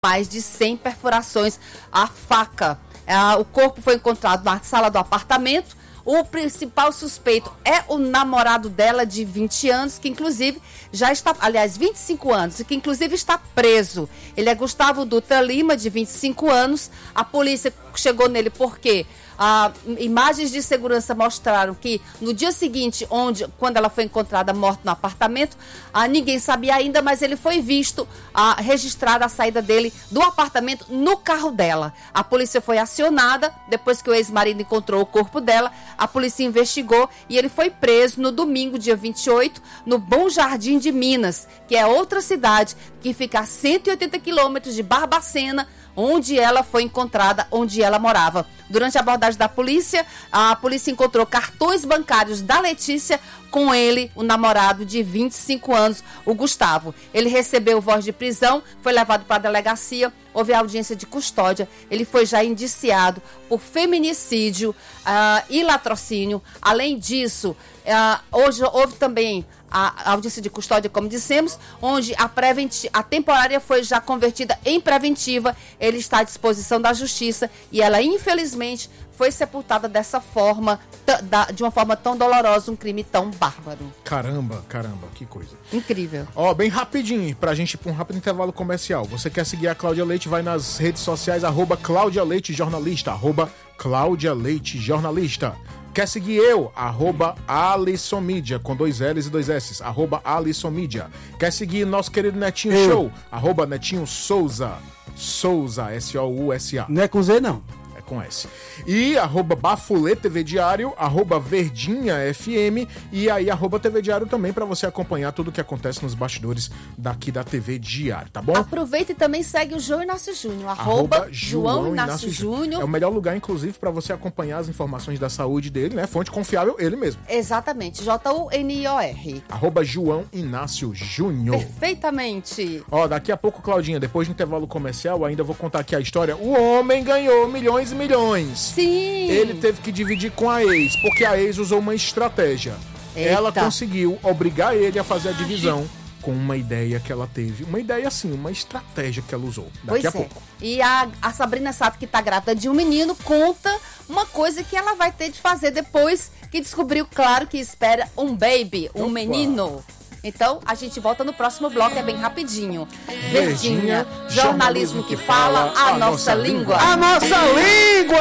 mais de 100 perfurações à faca. O corpo foi encontrado na sala do apartamento. O principal suspeito é o namorado dela de 20 anos, que inclusive já está, aliás, 25 anos, que inclusive está preso. Ele é Gustavo Dutra Lima, de 25 anos. A polícia chegou nele porque imagens de segurança mostraram que no dia seguinte, quando ela foi encontrada morta no apartamento, ninguém sabia ainda, mas ele foi visto, registrada a saída dele do apartamento no carro dela. A polícia foi acionada, depois que o ex-marido encontrou o corpo dela, a polícia investigou e ele foi preso no domingo, dia 28, no Bom Jardim de Minas, que é outra cidade que fica a 180 quilômetros de Barbacena, onde ela foi encontrada, onde ela morava. Durante a abordagem da polícia, a polícia encontrou cartões bancários da Letícia com ele, o namorado de 25 anos, o Gustavo. Ele recebeu voz de prisão, foi levado para a delegacia, houve audiência de custódia. Ele foi já indiciado por feminicídio e latrocínio. Além disso, hoje houve também a audiência de custódia, como dissemos, onde a temporária foi já convertida em preventiva. Ele está à disposição da justiça e ela, infelizmente, foi sepultada dessa forma, de uma forma tão dolorosa, um crime tão bárbaro. Caramba, que coisa. Incrível. Bem rapidinho, pra gente ir pra um rápido intervalo comercial. Você quer seguir a Cláudia Leite, vai nas redes sociais, @Cláudia Leite Jornalista, @Cláudia Leite Jornalista. Quer seguir eu? @Alisson Mídia, com 2 L's e 2 S's, @Alisson Mídia. Quer seguir nosso querido Netinho Show? @Netinho Souza, Souza. Não é com Z, não. Com S. E @Bafulê TV Diário, @Verdinha FM e aí @TV Diário também para você acompanhar tudo o que acontece nos bastidores daqui da TV Diário, tá bom? Aproveita e também segue o João Inácio Júnior, João Inácio Júnior. É o melhor lugar, inclusive, para você acompanhar as informações da saúde dele, né? Fonte confiável, ele mesmo. Exatamente, JUNIOR. João Inácio Júnior. Perfeitamente. Daqui a pouco, Claudinha, depois do intervalo comercial, ainda vou contar aqui a história. O homem ganhou milhões e milhões. Sim. Ele teve que dividir com a ex, porque a ex usou uma estratégia. Eita. Ela conseguiu obrigar ele a fazer a divisão com uma ideia que ela teve. Uma ideia assim, uma estratégia que ela usou. Daqui a pouco. E a Sabrina Sato, que tá grávida de um menino, conta uma coisa que ela vai ter de fazer depois que descobriu, claro, que espera um baby, um menino. Então, a gente volta no próximo bloco, é bem rapidinho. Verdinha, jornalismo que fala a nossa língua. A nossa língua!